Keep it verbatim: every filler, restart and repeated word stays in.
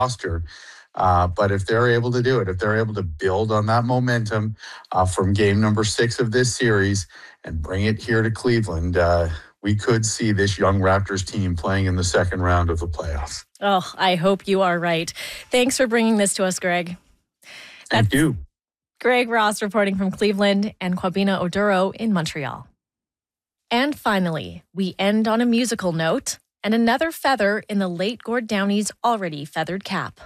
roster. Uh, but if they're able to do it, if they're able to build on that momentum uh, from game number six of this series and bring it here to Cleveland, uh, we could see this young Raptors team playing in the second round of the playoffs. Oh, I hope you are right. Thanks for bringing this to us, Greg. Thank That's you. Greg Ross reporting from Cleveland and Kwabena Oduro in Montreal. And finally, we end on a musical note and another feather in the late Gord Downie's already feathered cap.